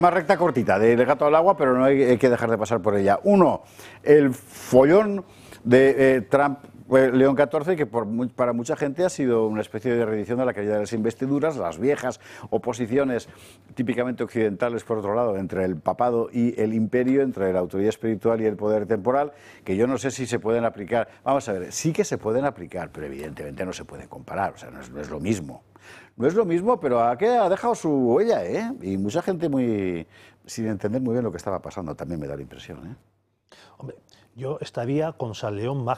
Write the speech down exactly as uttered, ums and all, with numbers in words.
Más recta cortita, del gato al agua, pero no hay, hay que dejar de pasar por ella. Uno, el follón de eh, Trump, eh, León catorce, que por, para mucha gente ha sido una especie de reedición de la caída de las investiduras, las viejas oposiciones típicamente occidentales, por otro lado, entre el papado y el imperio, entre la autoridad espiritual y el poder temporal, que yo no sé si se pueden aplicar. Vamos a ver, sí que se pueden aplicar, pero evidentemente no se pueden comparar, o sea, no es, no es lo mismo. No es lo mismo, pero ha, ha dejado su huella, ¿eh? Y mucha gente muy sin entender muy bien lo que estaba pasando, también me da la impresión, ¿eh? Hombre, yo estaría con San León Magno.